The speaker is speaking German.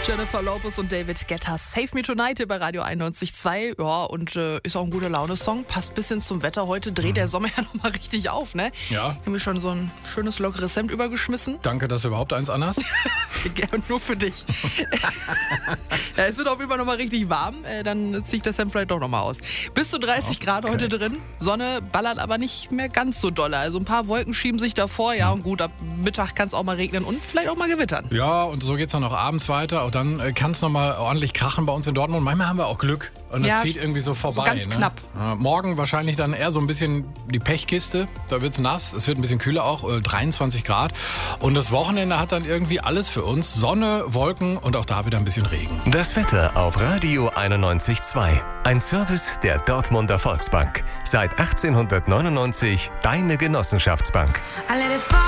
Jennifer Lopez und David Guetta. Save Me Tonight hier bei Radio 91.2. Ja, und ist auch ein guter Laune-Song. Passt ein bisschen zum Wetter. Heute dreht der Sommer ja nochmal richtig auf, ne? Ja. Ich habe mir schon so ein schönes, lockeres Hemd übergeschmissen. Danke, dass du überhaupt eins anhast. Gerne nur für dich. Ja, es wird auf jeden Fall nochmal richtig warm. Dann ziehe ich das Hemd vielleicht doch nochmal aus. Bis zu 30 Grad heute drin. Sonne ballert aber nicht mehr ganz so doll. Also ein paar Wolken schieben sich davor. Ja, und gut, ab Mittag kann es auch mal regnen und vielleicht auch mal gewittern. Ja, und so geht's dann noch abends weiter. Auch dann kann es nochmal ordentlich krachen bei uns in Dortmund. Manchmal haben wir auch Glück. Und das zieht irgendwie so vorbei. So ganz knapp. Morgen wahrscheinlich dann eher so ein bisschen die Pechkiste. Da wird's nass. Es wird ein bisschen kühler auch. 23 Grad. Und das Wochenende hat dann irgendwie alles für uns. Sonne, Wolken und auch da wieder ein bisschen Regen. Das Wetter auf Radio 91.2. Ein Service der Dortmunder Volksbank. Seit 1899 deine Genossenschaftsbank.